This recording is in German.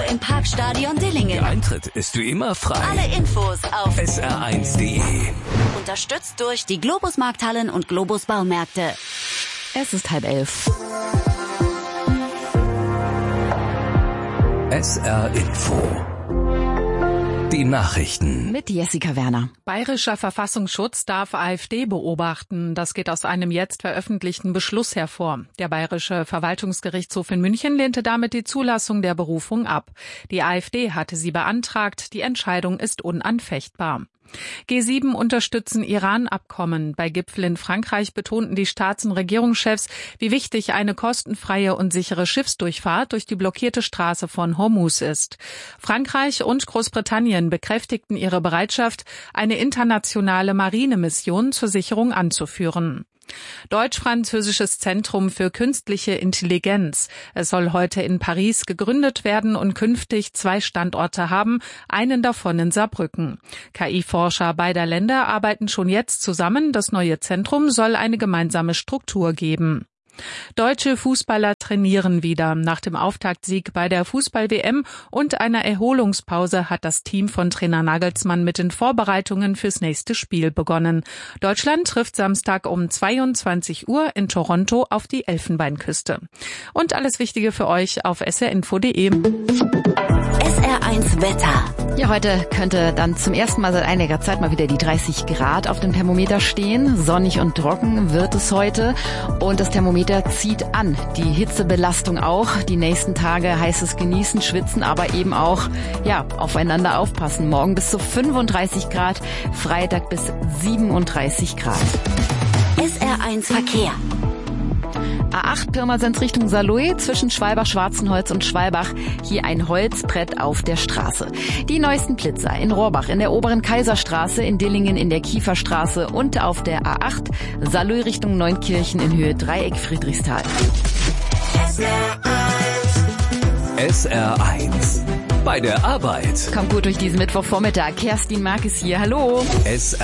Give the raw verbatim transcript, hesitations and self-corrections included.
im Parkstadion Dillingen. Der Eintritt ist wie immer frei. Alle Infos auf S R eins punkt de. Unterstützt durch die Globus Markthallen und Globus Baumärkte. Es ist halb elf. S R Info. Die Nachrichten. Mit Jessica Werner. Bayerischer Verfassungsschutz darf AfD beobachten. Das geht aus einem jetzt veröffentlichten Beschluss hervor. Der Bayerische Verwaltungsgerichtshof in München lehnte damit die Zulassung der Berufung ab. Die AfD hatte sie beantragt. Die Entscheidung ist unanfechtbar. G sieben unterstützen Iran-Abkommen. Bei Gipfel in Frankreich betonten die Staats- und Regierungschefs, wie wichtig eine kostenfreie und sichere Schiffsdurchfahrt durch die blockierte Straße von Hormuz ist. Frankreich und Großbritannien bekräftigten ihre Bereitschaft, eine internationale Marinemission zur Sicherung anzuführen. Deutsch-französisches Zentrum für künstliche Intelligenz. Es soll heute in Paris gegründet werden und künftig zwei Standorte haben, einen davon in Saarbrücken. K I-Forscher beider Länder arbeiten schon jetzt zusammen. Das neue Zentrum soll eine gemeinsame Struktur geben. Deutsche Fußballer trainieren wieder. Nach dem Auftaktsieg bei der Fußball-W M und einer Erholungspause hat das Team von Trainer Nagelsmann mit den Vorbereitungen fürs nächste Spiel begonnen. Deutschland trifft Samstag um zweiundzwanzig Uhr in Toronto auf die Elfenbeinküste. Und alles Wichtige für euch auf S R info punkt de. S R eins Wetter. Ja, heute könnte dann zum ersten Mal seit einiger Zeit mal wieder die dreißig Grad auf dem Thermometer stehen. Sonnig und trocken wird es heute und das Thermometer zieht an. Die Hitzebelastung auch. Die nächsten Tage heißes Genießen, Schwitzen, aber eben auch ja aufeinander aufpassen. Morgen bis zu fünfunddreißig Grad, Freitag bis siebenunddreißig Grad. S R eins Verkehr. A acht Pirmasens Richtung Saarlouis zwischen Schwalbach-Schwarzenholz und Schwalbach. Hier ein Holzbrett auf der Straße. Die neuesten Blitzer in Rohrbach, in der oberen Kaiserstraße, in Dillingen, in der Kieferstraße und auf der A acht Saarlouis Richtung Neunkirchen in Höhe Dreieck Friedrichsthal. S R eins. Bei der Arbeit. Kommt gut durch diesen Mittwochvormittag. Kerstin Mark ist hier. Hallo. S